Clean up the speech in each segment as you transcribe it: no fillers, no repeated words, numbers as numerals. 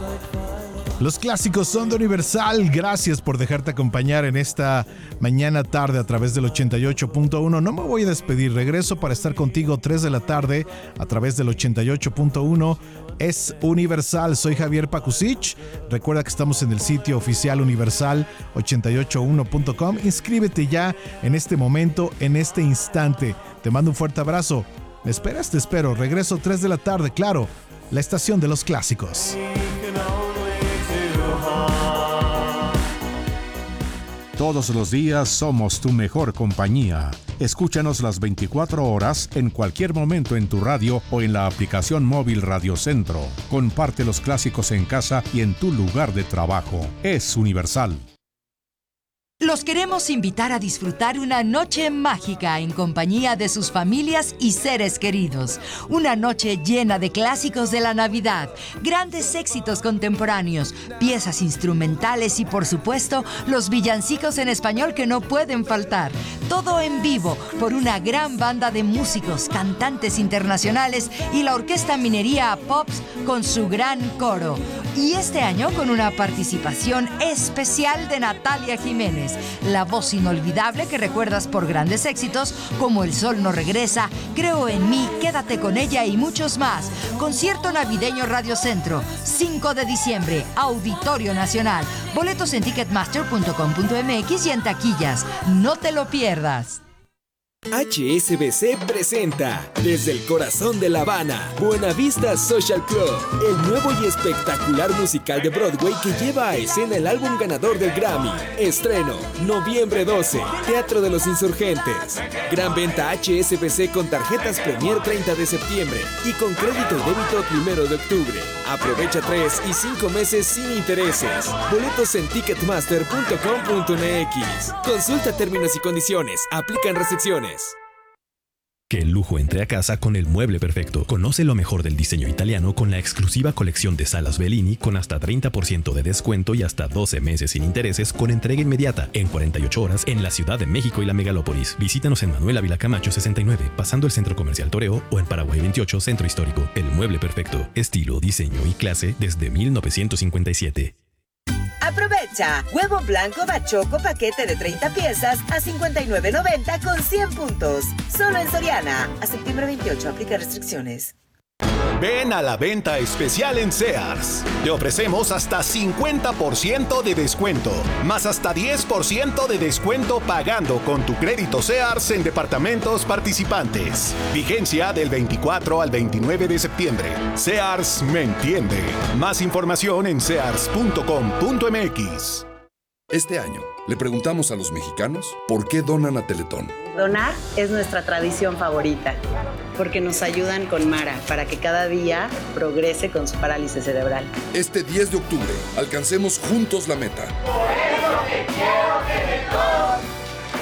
Los clásicos son de Universal. Gracias por dejarte acompañar en esta mañana tarde a través del 88.1. No me voy a despedir. Regreso para estar contigo 3 de la tarde a través del 88.1. Es Universal. Soy Javier Pakusich. Recuerda que estamos en el sitio oficial universal881.com. Inscríbete ya en este momento, en este instante. Te mando un fuerte abrazo. ¿Me esperas? Te espero. Regreso 3 de la tarde, claro. La estación de los clásicos. Todos los días somos tu mejor compañía. Escúchanos las 24 horas en cualquier momento en tu radio o en la aplicación móvil Radio Centro. Comparte los clásicos en casa y en tu lugar de trabajo. Es Universal. Los queremos invitar a disfrutar una noche mágica en compañía de sus familias y seres queridos. Una noche llena de clásicos de la Navidad, grandes éxitos contemporáneos, piezas instrumentales y, por supuesto, los villancicos en español que no pueden faltar. Todo en vivo por una gran banda de músicos, cantantes internacionales y la Orquesta Minería Pops con su gran coro. Y este año con una participación especial de Natalia Jiménez, la voz inolvidable que recuerdas por grandes éxitos como El Sol no regresa, Creo en mí, Quédate con ella y muchos más. Concierto navideño Radio Centro, 5 de diciembre, Auditorio Nacional. Boletos en ticketmaster.com.mx y en taquillas. No te lo pierdas. HSBC presenta desde el corazón de La Habana, Buenavista Social Club, el nuevo y espectacular musical de Broadway que lleva a escena el álbum ganador del Grammy. Estreno, noviembre 12, Teatro de los Insurgentes. Gran venta HSBC con tarjetas Premier 30 de septiembre y con crédito y débito 1 de octubre. Aprovecha 3 y 5 meses sin intereses. Boletos en ticketmaster.com.mx. Consulta términos y condiciones. Aplican restricciones. Que el lujo entre a casa con el mueble perfecto. Conoce lo mejor del diseño italiano con la exclusiva colección de salas Bellini con hasta 30% de descuento y hasta 12 meses sin intereses con entrega inmediata en 48 horas en la Ciudad de México y la Megalópolis. Visítanos en Manuel Ávila Camacho 69, pasando el Centro Comercial Toreo o en Paraguay 28, Centro Histórico. El mueble perfecto. Estilo, diseño y clase desde 1957. Aprovecha, huevo blanco bachoco paquete de 30 piezas a $59.90 con 100 puntos. Solo en Soriana. A septiembre 28, aplica restricciones. Ven a la venta especial en Sears. Te ofrecemos hasta 50% de descuento, más hasta 10% de descuento pagando con tu crédito Sears en departamentos participantes. Vigencia del 24 al 29 de septiembre. Sears me entiende. Más información en sears.com.mx. Este año le preguntamos a los mexicanos por qué donan a Teletón. Donar es nuestra tradición favorita, porque nos ayudan con Mara para que cada día progrese con su parálisis cerebral. Este 10 de octubre, alcancemos juntos la meta. Por eso te quiero, Teletón.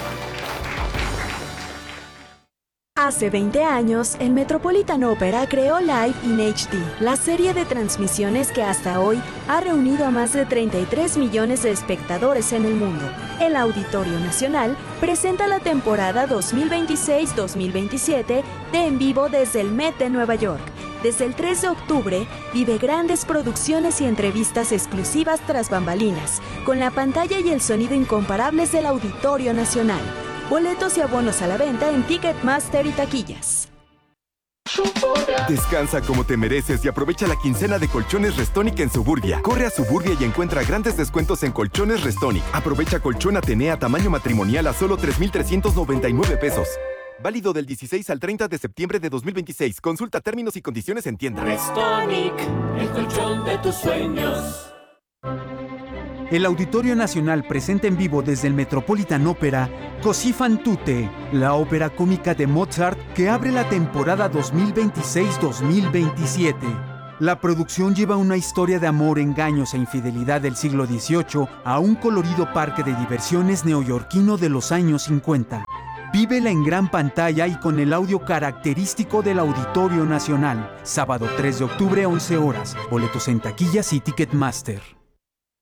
Hace 20 años, el Metropolitan Opera creó Live in HD, la serie de transmisiones que hasta hoy ha reunido a más de 33 millones de espectadores en el mundo. El Auditorio Nacional presenta la temporada 2026-2027 de En Vivo desde el Met de Nueva York. Desde el 3 de octubre, vive grandes producciones y entrevistas exclusivas tras bambalinas, con la pantalla y el sonido incomparables del Auditorio Nacional. Boletos y abonos a la venta en Ticketmaster y taquillas. Descansa como te mereces y aprovecha la quincena de Colchones Restonic en Suburbia. Corre a Suburbia y encuentra grandes descuentos en Colchones Restonic. Aprovecha colchón Atenea tamaño matrimonial a solo $3,399. Válido del 16 al 30 de septiembre de 2026. Consulta términos y condiciones en tienda. Restonic, el colchón de tus sueños. El Auditorio Nacional presenta en vivo desde el Metropolitan Opera Così fan tutte, la ópera cómica de Mozart que abre la temporada 2026-2027. La producción lleva una historia de amor, engaños e infidelidad del siglo XVIII a un colorido parque de diversiones neoyorquino de los años 50. Vívela en gran pantalla y con el audio característico del Auditorio Nacional. Sábado 3 de octubre, 11 horas. Boletos en taquillas y Ticketmaster.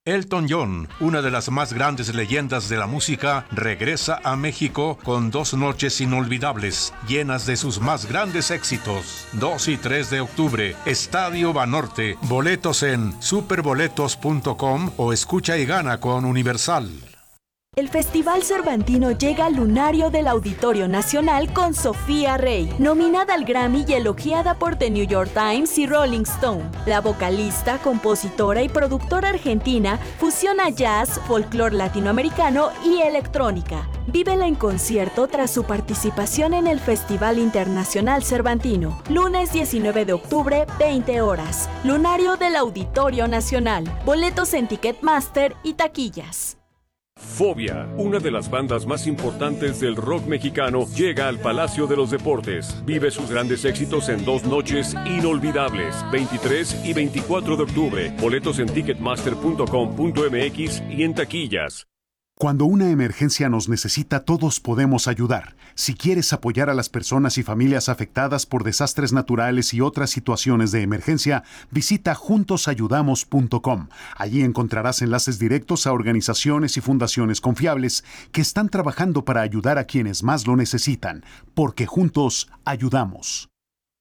Elton John, una de las más grandes leyendas de la música, regresa a México con 2 noches inolvidables, llenas de sus más grandes éxitos. 2 y 3 de octubre, Estadio Banorte. Boletos en superboletos.com o escucha y gana con Universal. El Festival Cervantino llega al lunario del Auditorio Nacional con Sofía Rey, nominada al Grammy y elogiada por The New York Times y Rolling Stone. La vocalista, compositora y productora argentina fusiona jazz, folclore latinoamericano y electrónica. Vívela en concierto tras su participación en el Festival Internacional Cervantino. Lunes 19 de octubre, 20 horas. Lunario del Auditorio Nacional. Boletos en Ticketmaster y taquillas. Fobia, una de las bandas más importantes del rock mexicano, llega al Palacio de los Deportes. Vive sus grandes éxitos en 2 noches inolvidables, 23 y 24 de octubre. Boletos en ticketmaster.com.mx y en taquillas. Cuando una emergencia nos necesita, todos podemos ayudar. Si quieres apoyar a las personas y familias afectadas por desastres naturales y otras situaciones de emergencia, visita juntosayudamos.com. Allí encontrarás enlaces directos a organizaciones y fundaciones confiables que están trabajando para ayudar a quienes más lo necesitan, porque juntos ayudamos.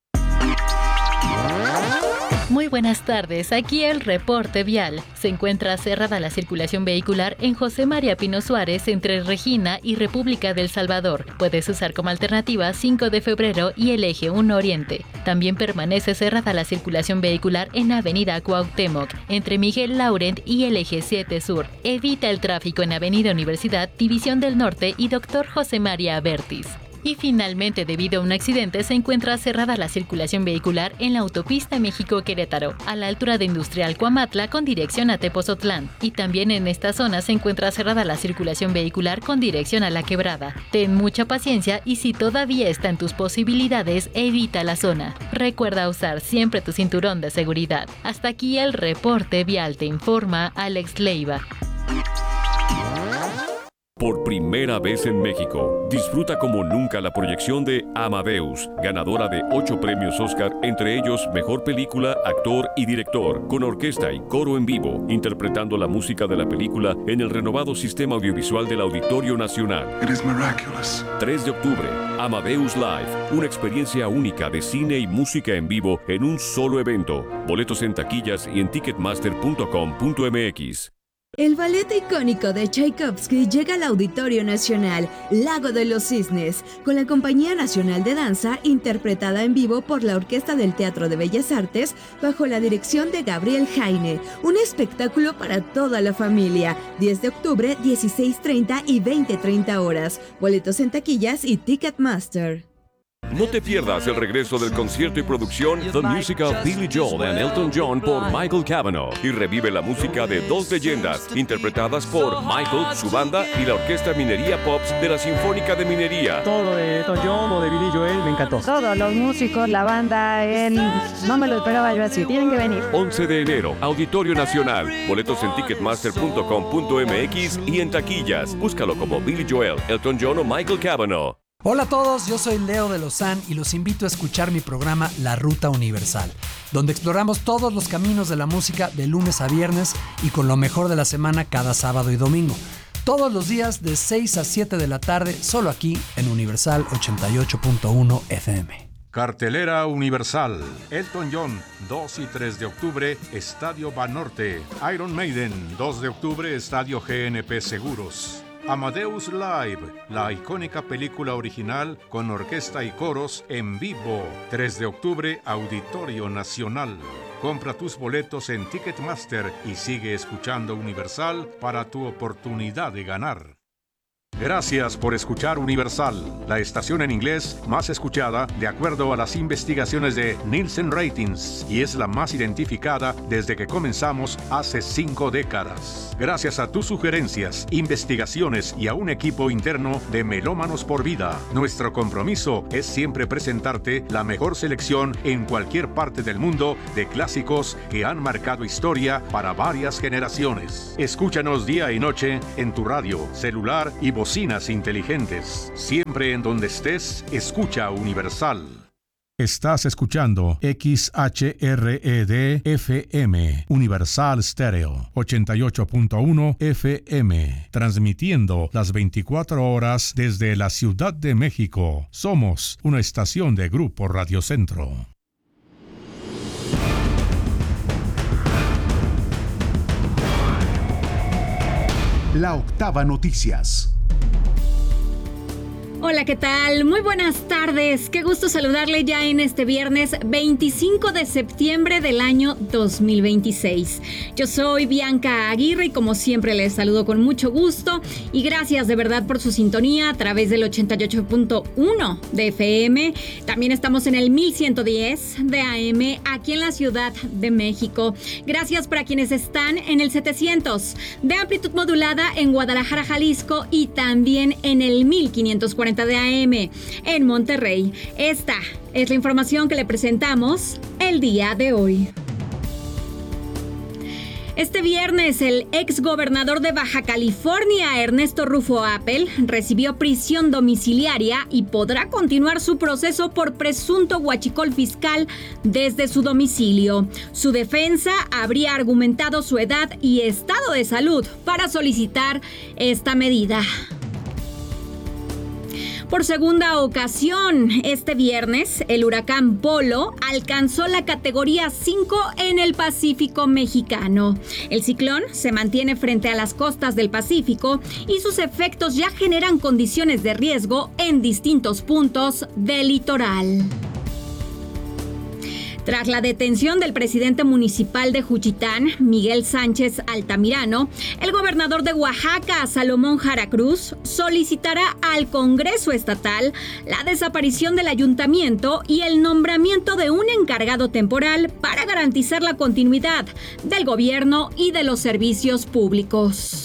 Muy buenas tardes, aquí el reporte vial. Se encuentra cerrada la circulación vehicular en José María Pino Suárez entre Regina y República del Salvador. Puedes usar como alternativa 5 de febrero y el eje 1 Oriente. También permanece cerrada la circulación vehicular en Avenida Cuauhtémoc, entre Miguel Laurent y el eje 7 Sur. Evita el tráfico en Avenida Universidad, División del Norte y Dr. José María Abertis. Y finalmente, debido a un accidente, se encuentra cerrada la circulación vehicular en la autopista México-Querétaro, a la altura de Industrial Cuamatla con dirección a Tepozotlán. Y también en esta zona se encuentra cerrada la circulación vehicular con dirección a La Quebrada. Ten mucha paciencia y si todavía está en tus posibilidades, evita la zona. Recuerda usar siempre tu cinturón de seguridad. Hasta aquí el reporte vial, te informa Alex Leiva. Por primera vez en México, disfruta como nunca la proyección de Amadeus, ganadora de 8 premios Oscar, entre ellos Mejor Película, Actor y Director, con orquesta y coro en vivo, interpretando la música de la película en el renovado sistema audiovisual del Auditorio Nacional. 3 de octubre, Amadeus Live, una experiencia única de cine y música en vivo en un solo evento. Boletos en taquillas y en ticketmaster.com.mx. El ballet icónico de Tchaikovsky llega al Auditorio Nacional, Lago de los Cisnes, con la Compañía Nacional de Danza, interpretada en vivo por la Orquesta del Teatro de Bellas Artes, bajo la dirección de Gabriel Jaine. Un espectáculo para toda la familia. 10 de octubre, 16:30 y 20:30 horas. Boletos en taquillas y Ticketmaster. No te pierdas el regreso del concierto y producción The Musical Billy Joel and Elton John por Michael Cavanaugh y revive la música de 2 leyendas interpretadas por Michael, su banda y la Orquesta Minería Pops de la Sinfónica de Minería. Todo de Elton John o de Billy Joel me encantó. Todos los músicos, la banda, no me lo esperaba yo así. Tienen que venir. 11 de enero, Auditorio Nacional. Boletos en ticketmaster.com.mx y en taquillas. Búscalo como Billy Joel, Elton John o Michael Cavanaugh. Hola a todos, yo soy Leo de Lozán y los invito a escuchar mi programa La Ruta Universal, donde exploramos todos los caminos de la música de lunes a viernes y con lo mejor de la semana cada sábado y domingo. Todos los días de 6 a 7 de la tarde, solo aquí en Universal 88.1 FM. Cartelera Universal. Elton John, 2 y 3 de octubre, Estadio Banorte. Iron Maiden, 2 de octubre, Estadio GNP Seguros. Amadeus Live, la icónica película original con orquesta y coros en vivo. 3 de octubre, Auditorio Nacional. Compra tus boletos en Ticketmaster y sigue escuchando Universal para tu oportunidad de ganar. Gracias por escuchar Universal, la estación en inglés más escuchada de acuerdo a las investigaciones de Nielsen Ratings y es la más identificada desde que comenzamos hace 5 décadas. Gracias a tus sugerencias, investigaciones y a un equipo interno de Melómanos por Vida, nuestro compromiso es siempre presentarte la mejor selección en cualquier parte del mundo de clásicos que han marcado historia para varias generaciones. Escúchanos día y noche en tu radio, celular y bocinas inteligentes. Siempre en donde estés, escucha Universal. Estás escuchando XHRED FM, Universal Stereo, 88.1 FM, transmitiendo las 24 horas desde la Ciudad de México. Somos una estación de Grupo Radio Centro. La Octava Noticias. Hola, ¿qué tal? Muy buenas tardes. Qué gusto saludarle ya en este viernes 25 de septiembre del año 2026. Yo soy Bianca Aguirre y como siempre les saludo con mucho gusto y gracias de verdad por su sintonía a través del 88.1 de FM. También estamos en el 1110 de AM aquí en la Ciudad de México. Gracias para quienes están en el 700 de amplitud modulada en Guadalajara, Jalisco y también en el 1540 de AM en Monterrey. Esta es la información que le presentamos el día de hoy. Este viernes, el exgobernador de Baja California, Ernesto Rufo Appel, recibió prisión domiciliaria y podrá continuar su proceso por presunto huachicol fiscal desde su domicilio. Su defensa habría argumentado su edad y estado de salud para solicitar esta medida. Por segunda ocasión, este viernes, el huracán Polo alcanzó la categoría 5 en el Pacífico mexicano. El ciclón se mantiene frente a las costas del Pacífico y sus efectos ya generan condiciones de riesgo en distintos puntos del litoral. Tras la detención del presidente municipal de Juchitán, Miguel Sánchez Altamirano, el gobernador de Oaxaca, Salomón Jara Cruz, solicitará al Congreso Estatal la desaparición del ayuntamiento y el nombramiento de un encargado temporal para garantizar la continuidad del gobierno y de los servicios públicos.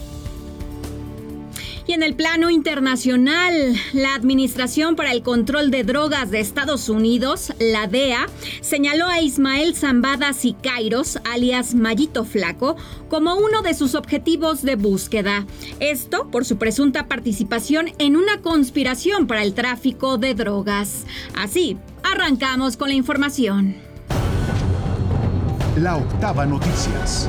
Y en el plano internacional, la Administración para el Control de Drogas de Estados Unidos, la DEA, señaló a Ismael Zambada Siqueiros, alias Mayito Flaco, como uno de sus objetivos de búsqueda. Esto por su presunta participación en una conspiración para el tráfico de drogas. Así, arrancamos con la información. La Octava Noticias.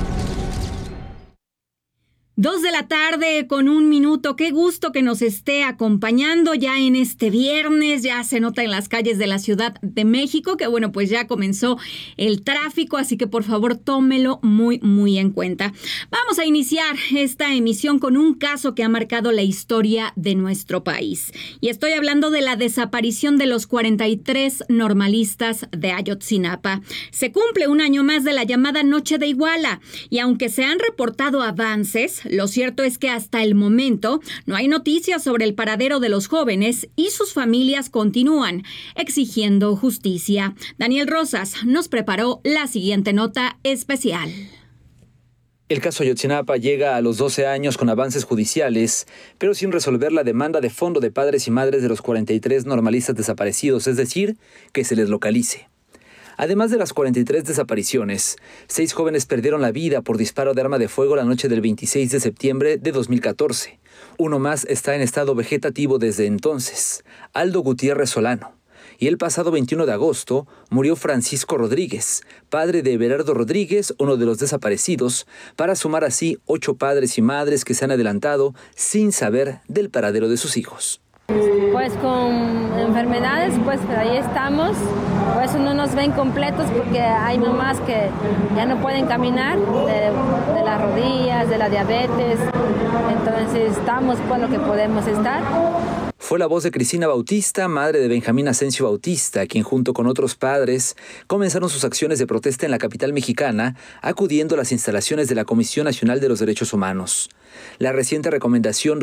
2 de la tarde con 1 minuto. Qué gusto que nos esté acompañando ya en este viernes. Ya se nota en las calles de la Ciudad de México que bueno, pues ya comenzó el tráfico, así que por favor tómelo muy en cuenta. Vamos a iniciar esta emisión con un caso que ha marcado la historia de nuestro país. Y estoy hablando de la desaparición de los 43 normalistas de Ayotzinapa. Se cumple 1 año más de la llamada Noche de Iguala y aunque se han reportado avances, lo cierto es que hasta el momento no hay noticias sobre el paradero de los jóvenes y sus familias continúan exigiendo justicia. Daniel Rosas nos preparó la siguiente nota especial. El caso Ayotzinapa llega a los 12 años con avances judiciales, pero sin resolver la demanda de fondo de padres y madres de los 43 normalistas desaparecidos, es decir, que se les localice. Además de las 43 desapariciones, 6 jóvenes perdieron la vida por disparo de arma de fuego la noche del 26 de septiembre de 2014. Uno más está en estado vegetativo desde entonces, Aldo Gutiérrez Solano. Y el pasado 21 de agosto murió Francisco Rodríguez, padre de Everardo Rodríguez, uno de los desaparecidos, para sumar así 8 padres y madres que se han adelantado sin saber del paradero de sus hijos. Pues con enfermedades, pues ahí estamos, pues no nos ven completos porque hay mamás que ya no pueden caminar de las rodillas, de la diabetes, entonces estamos con lo que podemos estar. Fue la voz de Cristina Bautista, madre de Benjamín Asensio Bautista, quien junto con otros padres comenzaron sus acciones de protesta en la capital mexicana, acudiendo a las instalaciones de la Comisión Nacional de los Derechos Humanos. La reciente recomendación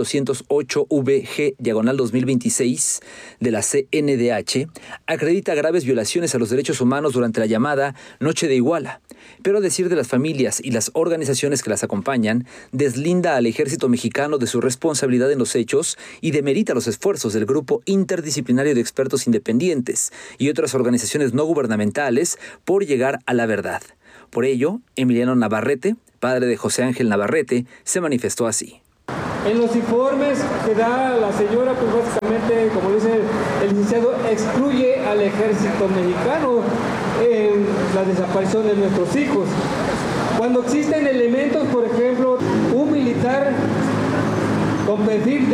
208-VG/2026 de la CNDH acredita graves violaciones a los derechos humanos durante la llamada Noche de Iguala, pero a decir de las familias y las organizaciones que las acompañan, deslinda al ejército mexicano de su responsabilidad en los hechos y demerita los esfuerzos del Grupo Interdisciplinario de Expertos Independientes y otras organizaciones no gubernamentales por llegar a la verdad. Por ello, Emiliano Navarrete, padre de José Ángel Navarrete, se manifestó así. En los informes que da la señora, pues básicamente, como dice el licenciado, excluye al ejército mexicano en la desaparición de nuestros hijos. Cuando existen elementos, por ejemplo, un militar con perfil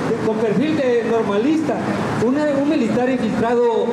de normalista, un militar infiltrado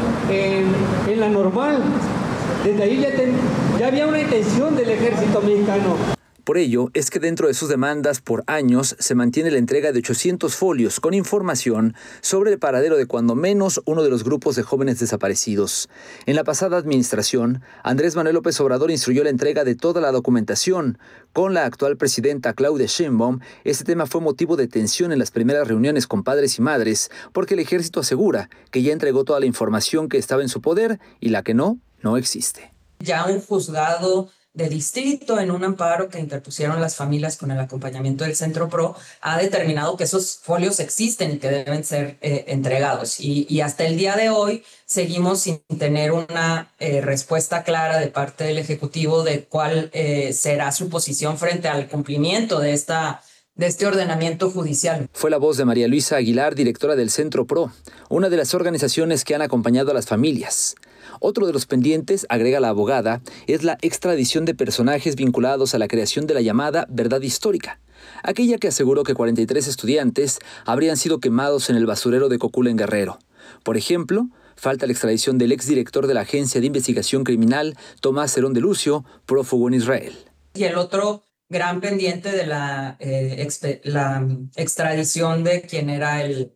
en la normal, desde ahí ya había una intención del ejército mexicano. Por ello, es que dentro de sus demandas por años se mantiene la entrega de 800 folios con información sobre el paradero de cuando menos uno de los grupos de jóvenes desaparecidos. En la pasada administración, Andrés Manuel López Obrador instruyó la entrega de toda la documentación. Con la actual presidenta Claudia Sheinbaum, este tema fue motivo de tensión en las primeras reuniones con padres y madres, porque el ejército asegura que ya entregó toda la información que estaba en su poder y la que no existe. Ya un juzgado de distrito, en un amparo que interpusieron las familias con el acompañamiento del Centro PRO, ha determinado que esos folios existen y que deben ser entregados. Y hasta el día de hoy seguimos sin tener una respuesta clara de parte del Ejecutivo de cuál será su posición frente al cumplimiento de este ordenamiento judicial. Fue la voz de María Luisa Aguilar, directora del Centro PRO, una de las organizaciones que han acompañado a las familias. Otro de los pendientes, agrega la abogada, es la extradición de personajes vinculados a la creación de la llamada verdad histórica, aquella que aseguró que 43 estudiantes habrían sido quemados en el basurero de Cocula en Guerrero. Por ejemplo, falta la extradición del exdirector de la Agencia de Investigación Criminal, Tomás Herón de Lucio, prófugo en Israel. Y el otro gran pendiente de la extradición de quien era el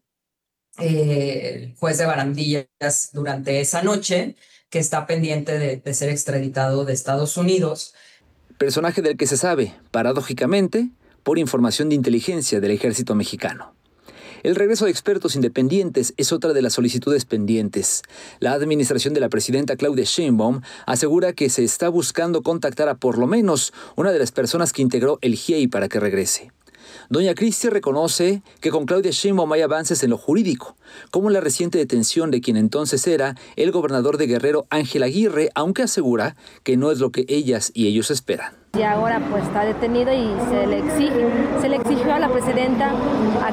juez de Barandillas durante esa noche, que está pendiente de ser extraditado de Estados Unidos. Personaje del que se sabe, paradójicamente, por información de inteligencia del ejército mexicano. El regreso de expertos independientes es otra de las solicitudes pendientes. La administración de la presidenta Claudia Sheinbaum asegura que se está buscando contactar a por lo menos una de las personas que integró el GIEI para que regrese. Doña Cristi reconoce que con Claudia Sheinbaum hay avances en lo jurídico, como la reciente detención de quien entonces era el gobernador de Guerrero, Ángel Aguirre, aunque asegura que no es lo que ellas y ellos esperan. Y ahora pues está detenido y se le exigió a la presidenta a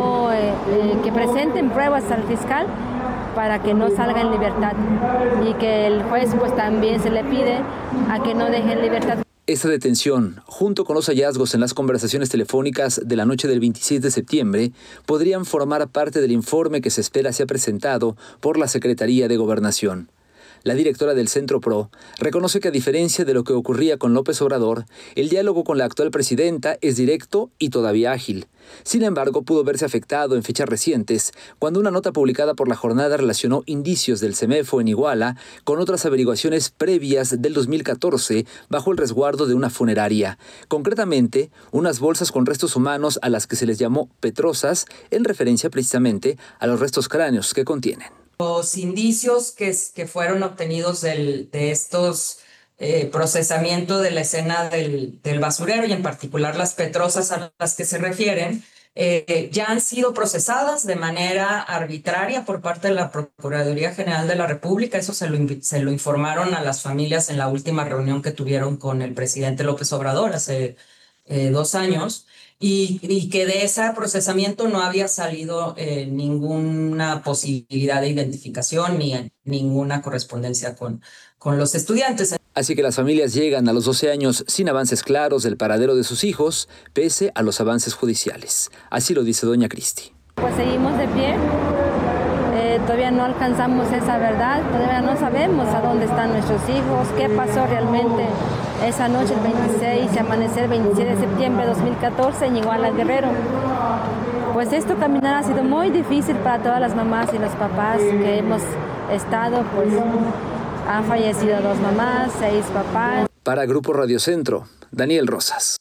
que presenten pruebas al fiscal para que no salga en libertad, y que el juez pues también se le pide a que no deje en libertad. Esta detención, junto con los hallazgos en las conversaciones telefónicas de la noche del 26 de septiembre, podrían formar parte del informe que se espera sea presentado por la Secretaría de Gobernación. La directora del Centro PRO reconoce que a diferencia de lo que ocurría con López Obrador, el diálogo con la actual presidenta es directo y todavía ágil. Sin embargo, pudo verse afectado en fechas recientes, cuando una nota publicada por La Jornada relacionó indicios del CEMEFO en Iguala con otras averiguaciones previas del 2014 bajo el resguardo de una funeraria. Concretamente, unas bolsas con restos humanos a las que se les llamó petrosas, en referencia precisamente a los restos cráneos que contienen. Los indicios que fueron obtenidos de estos procesamiento de la escena del basurero, y en particular las petrosas a las que se refieren, ya han sido procesadas de manera arbitraria por parte de la Procuraduría General de la República. Eso se lo informaron a las familias en la última reunión que tuvieron con el presidente López Obrador hace 2 años. Y que de ese procesamiento no había salido ninguna posibilidad de identificación ni ninguna correspondencia con los estudiantes. Así que las familias llegan a los 12 años sin avances claros del paradero de sus hijos, pese a los avances judiciales. Así lo dice doña Cristi. Pues seguimos de pie. Todavía no alcanzamos esa verdad, todavía no sabemos a dónde están nuestros hijos, qué pasó realmente esa noche, el 26 y amanecer 27 de septiembre de 2014 en Iguala, Guerrero. Pues esto caminar ha sido muy difícil para todas las mamás y los papás que hemos estado, pues han fallecido 2 mamás, 6 papás. Para Grupo Radio Centro, Daniel Rosas.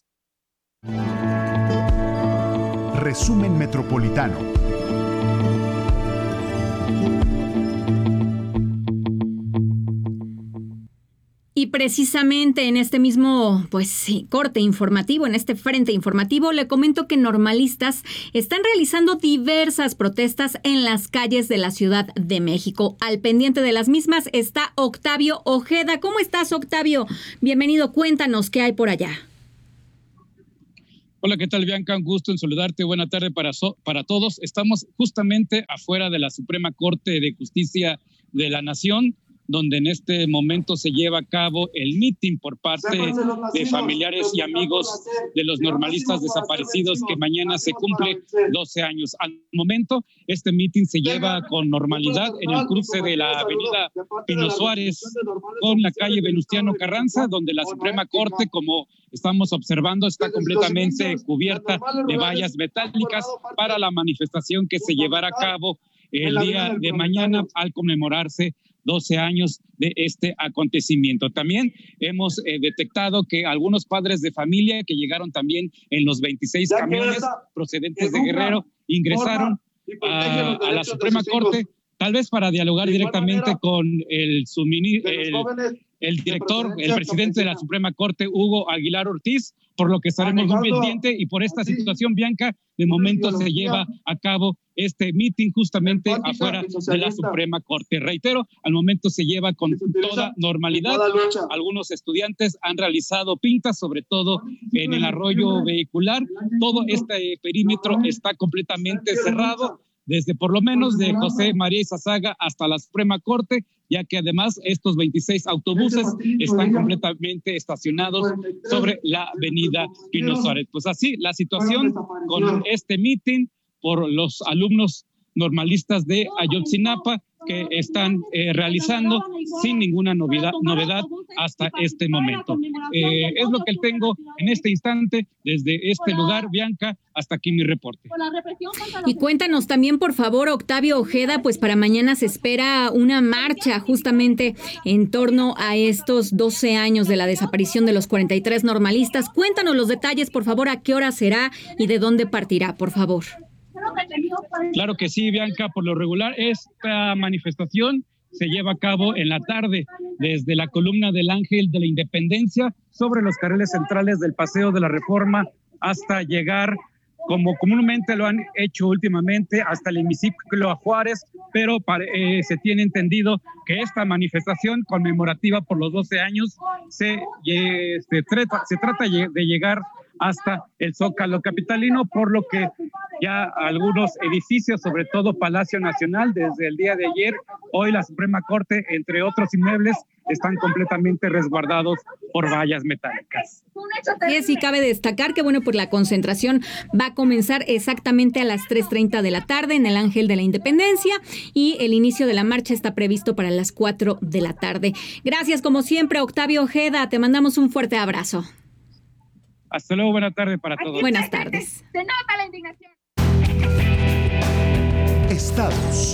Resumen Metropolitano. Y precisamente en este mismo corte informativo, en este frente informativo, le comento que normalistas están realizando diversas protestas en las calles de la Ciudad de México. Al pendiente de las mismas está Octavio Ojeda. ¿Cómo estás, Octavio? Bienvenido, cuéntanos qué hay por allá. Hola, ¿qué tal, Bianca? Un gusto en saludarte. Buena tarde para todos. Estamos justamente afuera de la Suprema Corte de Justicia de la Nación, donde en este momento se lleva a cabo el mitin por parte de familiares y amigos de los normalistas desaparecidos, que mañana se cumple 12 años. Al momento, este mitin se lleva con normalidad en el cruce de la avenida Pino Suárez con la calle Venustiano Carranza, donde la Suprema Corte, como estamos observando, está completamente cubierta de vallas metálicas para la manifestación que se llevará a cabo el día de mañana al conmemorarse 12 años de este acontecimiento. También hemos detectado que algunos padres de familia que llegaron también en los 26 camiones procedentes de Guerrero ingresaron a la Suprema Corte, tal vez para dialogar directamente con el director, el presidente de la Suprema Corte, Hugo Aguilar Ortiz, por lo que estaremos muy pendientes, y por esta situación, Bianca, de momento se lleva a cabo este mitin justamente afuera de la Suprema Corte. Reitero, al momento se lleva con toda normalidad. Algunos estudiantes han realizado pintas, sobre todo en el arroyo vehicular. Todo este perímetro está completamente cerrado, desde por lo menos de José María Izazaga hasta la Suprema Corte, ya que además estos 26 autobuses están completamente estacionados sobre la avenida Pino Suárez. Pues así la situación con este mitin por los alumnos normalistas de Ayotzinapa, que están realizando sin ninguna novedad hasta este momento. Es lo que tengo en este instante desde este lugar, Bianca. Hasta aquí mi reporte. Y cuéntanos también, por favor, Octavio Ojeda, pues para mañana se espera una marcha justamente en torno a estos 12 años de la desaparición de los 43 normalistas. Cuéntanos los detalles, por favor, a qué hora será y de dónde partirá, por favor. Claro que sí, Bianca. Por lo regular, esta manifestación se lleva a cabo en la tarde desde la columna del Ángel de la Independencia sobre los carriles centrales del Paseo de la Reforma hasta llegar, como comúnmente lo han hecho últimamente, hasta el hemiciclo a Juárez, pero se tiene entendido que esta manifestación conmemorativa por los 12 años se trata de llegar hasta el Zócalo capitalino, por lo que ya algunos edificios, sobre todo Palacio Nacional, desde el día de ayer, hoy la Suprema Corte, entre otros inmuebles, están completamente resguardados por vallas metálicas. Y sí, cabe destacar que pues la concentración va a comenzar exactamente a las 3:30 de la tarde en el Ángel de la Independencia, y el inicio de la marcha está previsto para las 4 de la tarde. Gracias, como siempre, Octavio Ojeda. Te mandamos un fuerte abrazo. Hasta luego, buena tarde para todos. Buenas tardes. Se nota la indignación. Estados.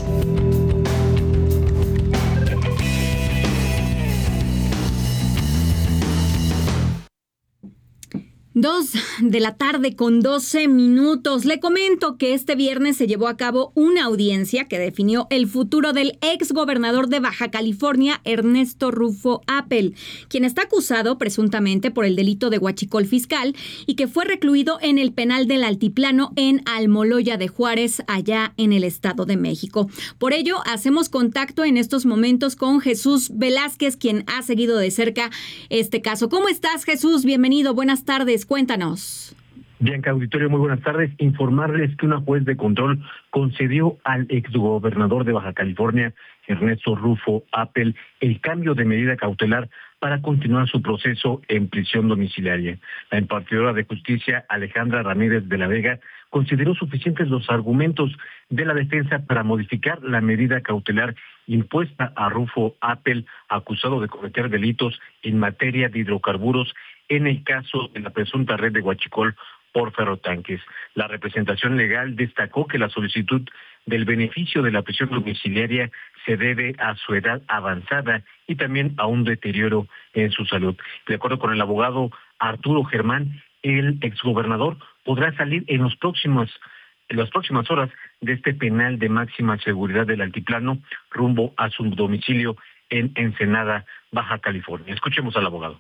2 de la tarde con 12 minutos. Le comento que este viernes se llevó a cabo una audiencia que definió el futuro del exgobernador de Baja California, Ernesto Rufo Appel, quien está acusado presuntamente por el delito de huachicol fiscal y que fue recluido en el penal del Altiplano en Almoloya de Juárez, allá en el Estado de México. Por ello, hacemos contacto en estos momentos con Jesús Velázquez, quien ha seguido de cerca este caso. ¿Cómo estás, Jesús? Bienvenido, buenas tardes. Cuéntanos. Bianca, auditorio, muy buenas tardes. Informarles que una juez de control concedió al exgobernador de Baja California, Ernesto Rufo Appel, el cambio de medida cautelar para continuar su proceso en prisión domiciliaria. La impartidora de justicia, Alejandra Ramírez de la Vega, consideró suficientes los argumentos de la defensa para modificar la medida cautelar impuesta a Rufo Appel, acusado de cometer delitos en materia de hidrocarburos en el caso de la presunta red de huachicol por ferrotanques. La representación legal destacó que la solicitud del beneficio de la prisión domiciliaria se debe a su edad avanzada y también a un deterioro en su salud. De acuerdo con el abogado Arturo Germán, el exgobernador podrá salir en las próximas horas de este penal de máxima seguridad del Altiplano rumbo a su domicilio en Ensenada, Baja California. Escuchemos al abogado.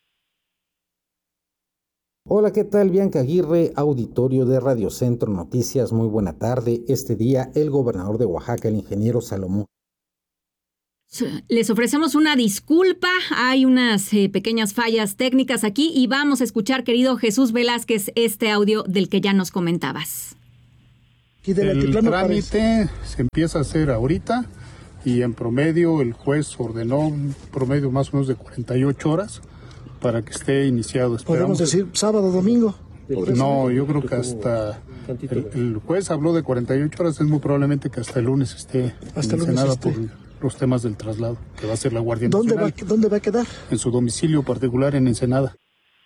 Hola, ¿qué tal? Bianca Aguirre, auditorio de Radio Centro Noticias, muy buena tarde. Este día, el gobernador de Oaxaca, el ingeniero Salomón Les ofrecemos una disculpa, hay unas pequeñas fallas técnicas aquí y vamos a escuchar, querido Jesús Velázquez, este audio del que ya nos comentabas. El trámite se empieza a hacer ahorita y en promedio el juez ordenó un promedio más o menos de 48 horas para que esté iniciado. ¿Podemos decir sábado, domingo? No, yo creo que hasta... El juez habló de 48 horas, es muy probablemente que hasta el lunes esté iniciada por los temas del traslado, que va a ser la Guardia Nacional. ¿Dónde va a quedar? En su domicilio particular en Ensenada.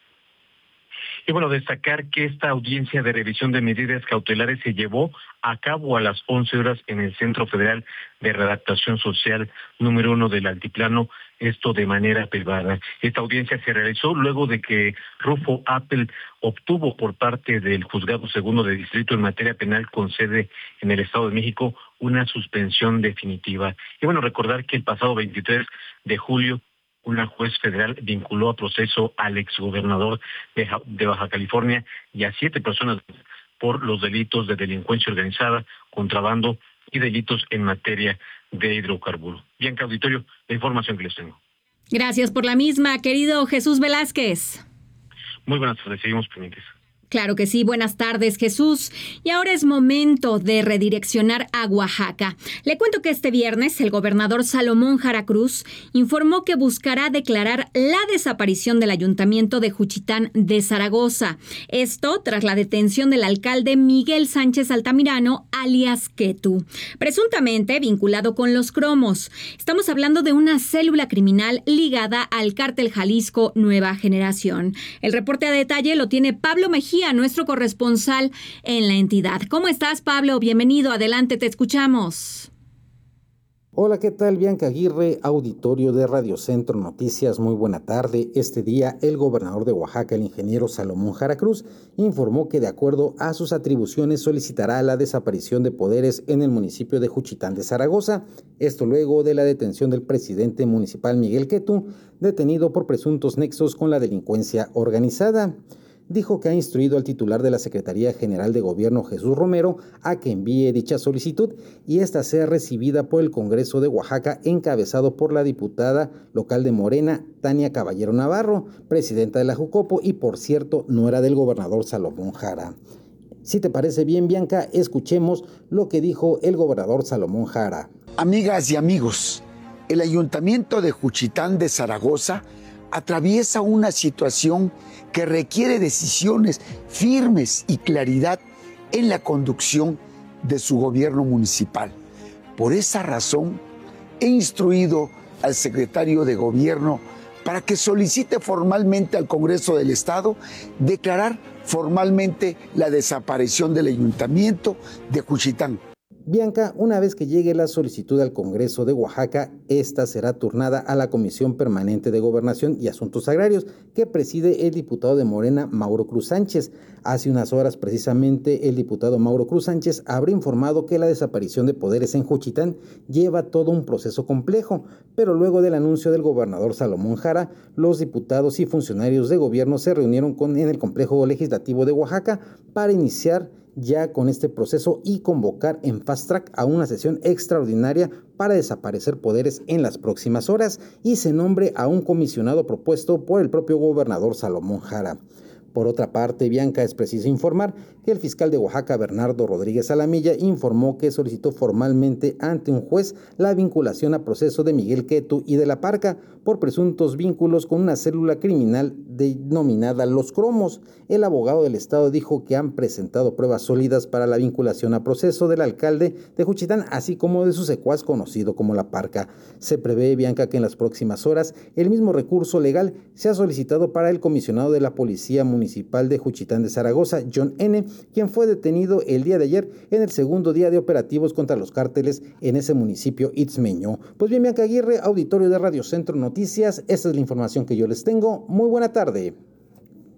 Y bueno, destacar que esta audiencia de revisión de medidas cautelares se llevó a cabo a las 11 horas en el Centro Federal de Redactación Social número 1 del Altiplano, esto de manera privada. Esta audiencia se realizó luego de que Rufo Apple obtuvo por parte del Juzgado Segundo de Distrito en materia penal con sede en el Estado de México una suspensión definitiva. Y bueno, recordar que el pasado 23 de julio una juez federal vinculó a proceso al exgobernador de Baja California y a 7 personas por los delitos de delincuencia organizada, contrabando y delitos en materia de hidrocarburos. Bianca, auditorio, la información que les tengo. Gracias por la misma, querido Jesús Velázquez. Muy buenas tardes, seguimos pendientes. Claro que sí, buenas tardes, Jesús. Y ahora es momento de redireccionar a Oaxaca. Le cuento que este viernes el gobernador Salomón Jara Cruz informó que buscará declarar la desaparición del ayuntamiento de Juchitán de Zaragoza. Esto tras la detención del alcalde Miguel Sánchez Altamirano, alias Ketu, presuntamente vinculado con los cromos. Estamos hablando de una célula criminal ligada al cártel Jalisco Nueva Generación. El reporte a detalle lo tiene Pablo Mejía, nuestro corresponsal en la entidad. ¿Cómo estás, Pablo? Bienvenido, adelante, te escuchamos. Hola, ¿qué tal? Bianca Aguirre, auditorio de Radio Centro Noticias, muy buena tarde. Este día, el gobernador de Oaxaca, el ingeniero Salomón Jara Cruz, informó que de acuerdo a sus atribuciones solicitará la desaparición de poderes en el municipio de Juchitán de Zaragoza, esto luego de la detención del presidente municipal Miguel Ketu, detenido por presuntos nexos con la delincuencia organizada. Dijo que ha instruido al titular de la Secretaría General de Gobierno, Jesús Romero, a que envíe dicha solicitud y esta sea recibida por el Congreso de Oaxaca, encabezado por la diputada local de Morena, Tania Caballero Navarro, presidenta de la Jucopo, y por cierto, no era del gobernador Salomón Jara. Si te parece bien, Bianca, escuchemos lo que dijo el gobernador Salomón Jara. Amigas y amigos, el Ayuntamiento de Juchitán de Zaragoza atraviesa una situación que requiere decisiones firmes y claridad en la conducción de su gobierno municipal. Por esa razón, he instruido al secretario de Gobierno para que solicite formalmente al Congreso del Estado declarar formalmente la desaparición del Ayuntamiento de Juchitán. Bianca, una vez que llegue la solicitud al Congreso de Oaxaca, esta será turnada a la Comisión Permanente de Gobernación y Asuntos Agrarios, que preside el diputado de Morena, Mauro Cruz Sánchez. Hace unas horas, precisamente, el diputado Mauro Cruz Sánchez habría informado que la desaparición de poderes en Juchitán lleva todo un proceso complejo, pero luego del anuncio del gobernador Salomón Jara, los diputados y funcionarios de gobierno se reunieron en el complejo legislativo de Oaxaca para iniciar ya con este proceso y convocar en fast track a una sesión extraordinaria para desaparecer poderes en las próximas horas y se nombre a un comisionado propuesto por el propio gobernador Salomón Jara. Por otra parte, Bianca, es preciso informar que el fiscal de Oaxaca, Bernardo Rodríguez Alamilla, informó que solicitó formalmente ante un juez la vinculación a proceso de Miguel Ketu y de la Parca por presuntos vínculos con una célula criminal denominada Los Cromos. El abogado del Estado dijo que han presentado pruebas sólidas para la vinculación a proceso del alcalde de Juchitán, así como de su secuaz conocido como la Parca. Se prevé, Bianca, que en las próximas horas el mismo recurso legal sea solicitado para el comisionado de la Policía Municipal de Juchitán de Zaragoza, John N., quien fue detenido el día de ayer en el segundo día de operativos contra los cárteles en ese municipio itzmeño. Pues bien, Bianca Aguirre, auditorio de Radio Centro Noticias, esta es la información que yo les tengo. Muy buena tarde.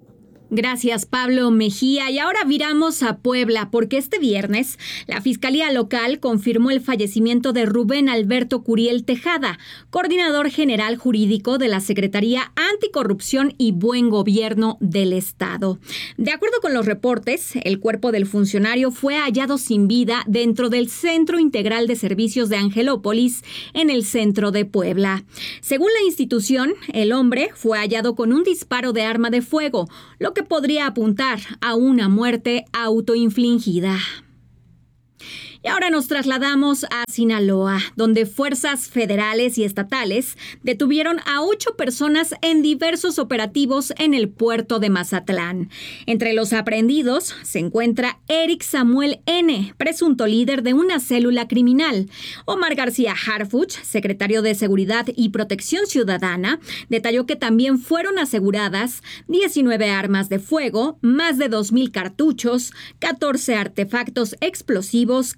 Gracias, Pablo Mejía. Y ahora viramos a Puebla, porque este viernes la Fiscalía Local confirmó el fallecimiento de Rubén Alberto Curiel Tejada, coordinador general jurídico de la Secretaría Anticorrupción y Buen Gobierno del Estado. De acuerdo con los reportes, el cuerpo del funcionario fue hallado sin vida dentro del Centro Integral de Servicios de Angelópolis, en el centro de Puebla. Según la institución, el hombre fue hallado con un disparo de arma de fuego, lo que podría apuntar a una muerte autoinfligida. Y ahora nos trasladamos a Sinaloa, donde fuerzas federales y estatales detuvieron a 8 personas en diversos operativos en el puerto de Mazatlán. Entre los aprehendidos se encuentra Eric Samuel N., presunto líder de una célula criminal. Omar García Harfuch, secretario de Seguridad y Protección Ciudadana, detalló que también fueron aseguradas 19 armas de fuego, más de 2,000 cartuchos, 14 artefactos explosivos,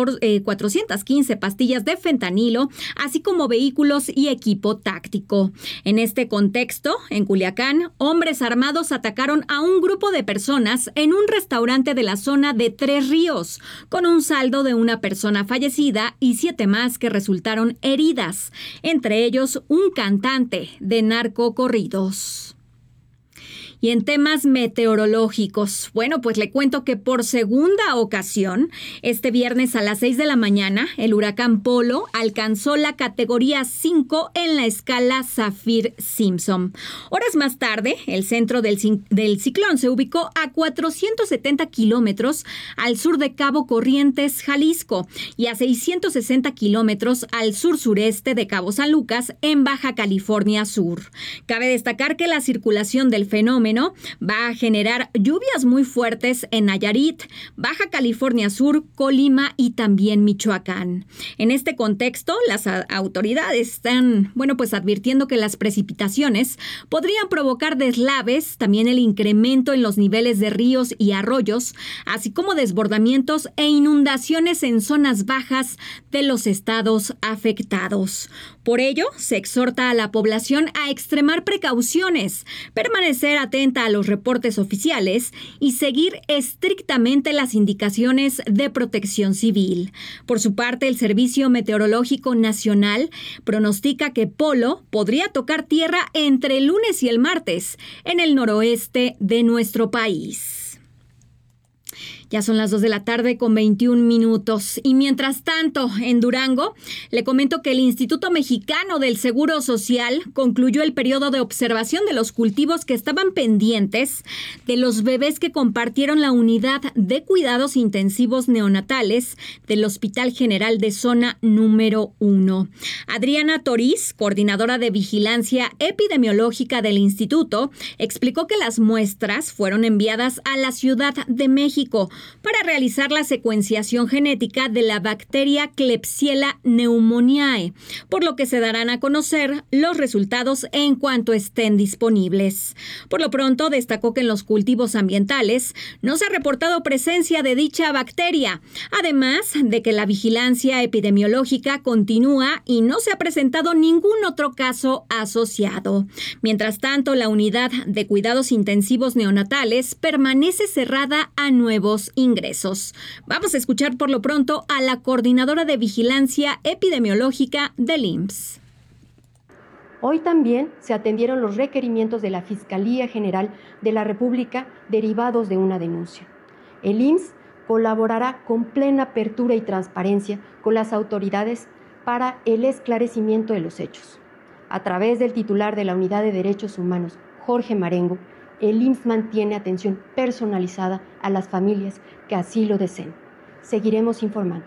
415 pastillas de fentanilo, así como vehículos y equipo táctico. En este contexto, en Culiacán, hombres armados atacaron a un grupo de personas en un restaurante de la zona de Tres Ríos, con un saldo de una persona fallecida y 7 más que resultaron heridas, entre ellos un cantante de narcocorridos. Y en temas meteorológicos, bueno, pues le cuento que por segunda ocasión, este viernes a las 6 de la mañana, el huracán Polo alcanzó la categoría 5 en la escala Saffir-Simpson. Horas más tarde, el centro del ciclón se ubicó a 470 kilómetros al sur de Cabo Corrientes, Jalisco, y a 660 kilómetros al sur-sureste de Cabo San Lucas, en Baja California Sur. Cabe destacar que la circulación del fenómeno va a generar lluvias muy fuertes en Nayarit, Baja California Sur, Colima y también Michoacán. En este contexto, las autoridades están, pues advirtiendo que las precipitaciones podrían provocar deslaves, también el incremento en los niveles de ríos y arroyos, así como desbordamientos e inundaciones en zonas bajas de los estados afectados. Por ello, se exhorta a la población a extremar precauciones, permanecer atenta a los reportes oficiales y seguir estrictamente las indicaciones de Protección Civil. Por su parte, el Servicio Meteorológico Nacional pronostica que Polo podría tocar tierra entre el lunes y el martes en el noroeste de nuestro país. Ya son las 2 de la tarde con 21 minutos. Y mientras tanto, en Durango, le comento que el Instituto Mexicano del Seguro Social concluyó el periodo de observación de los cultivos que estaban pendientes de los bebés que compartieron la unidad de cuidados intensivos neonatales del Hospital General de Zona número 1. Adriana Toriz, coordinadora de vigilancia epidemiológica del instituto, explicó que las muestras fueron enviadas a la Ciudad de México para realizar la secuenciación genética de la bacteria Klebsiella pneumoniae, por lo que se darán a conocer los resultados en cuanto estén disponibles. Por lo pronto, destacó que en los cultivos ambientales no se ha reportado presencia de dicha bacteria, además de que la vigilancia epidemiológica continúa y no se ha presentado ningún otro caso asociado. Mientras tanto, la unidad de cuidados intensivos neonatales permanece cerrada a nuevos ingresos. Vamos a escuchar por lo pronto a la coordinadora de vigilancia epidemiológica del IMSS. Hoy también se atendieron los requerimientos de la Fiscalía General de la República derivados de una denuncia. El IMSS colaborará con plena apertura y transparencia con las autoridades para el esclarecimiento de los hechos. A través del titular de la Unidad de Derechos Humanos, Jorge Marengo, el IMSS mantiene atención personalizada a las familias que así lo deseen. Seguiremos informando.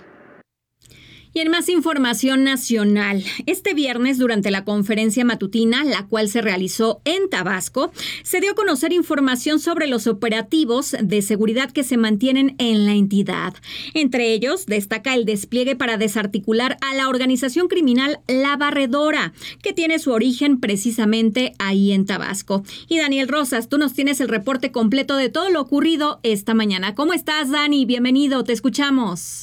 Y en más información nacional, este viernes durante la conferencia matutina, la cual se realizó en Tabasco, se dio a conocer información sobre los operativos de seguridad que se mantienen en la entidad. Entre ellos, destaca el despliegue para desarticular a la organización criminal La Barredora, que tiene su origen precisamente ahí en Tabasco. Y Daniel Rosas, tú nos tienes el reporte completo de todo lo ocurrido esta mañana. ¿Cómo estás, Dani? Bienvenido, te escuchamos.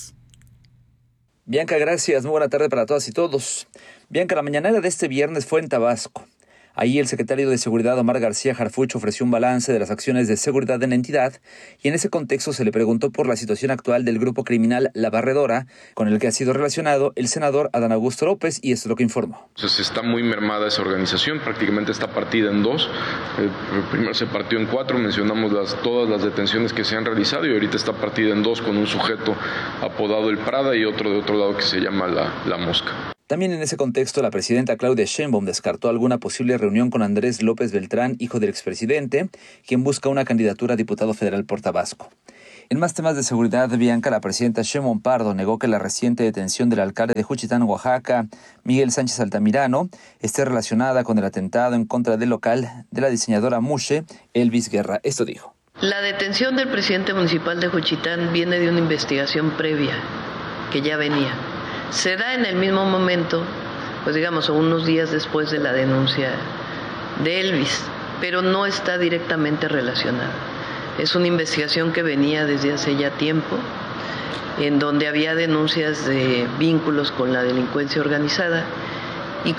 Bianca, gracias. Muy buena tarde para todas y todos. Bianca, la mañanera de este viernes fue en Tabasco. Ahí el secretario de Seguridad Omar García Harfuch ofreció un balance de las acciones de seguridad en la entidad y en ese contexto se le preguntó por la situación actual del grupo criminal La Barredora, con el que ha sido relacionado el senador Adán Augusto López, y esto es lo que informó. Entonces está muy mermada esa organización, prácticamente está partida en dos. Primero se partió en 4, mencionamos todas las detenciones que se han realizado y ahorita está partida en 2 con un sujeto apodado El Prada y otro de otro lado que se llama La Mosca. También en ese contexto, la presidenta Claudia Sheinbaum descartó alguna posible reunión con Andrés López Beltrán, hijo del expresidente, quien busca una candidatura a diputado federal por Tabasco. En más temas de seguridad, Bianca, la presidenta Sheinbaum Pardo negó que la reciente detención del alcalde de Juchitán, Oaxaca, Miguel Sánchez Altamirano, esté relacionada con el atentado en contra del local de la diseñadora Mushe, Elvis Guerra. Esto dijo. La detención del presidente municipal de Juchitán viene de una investigación previa que ya venía. Se da en el mismo momento, pues digamos, unos días después de la denuncia de Elvis, pero no está directamente relacionada. Es una investigación que venía desde hace ya tiempo, en donde había denuncias de vínculos con la delincuencia organizada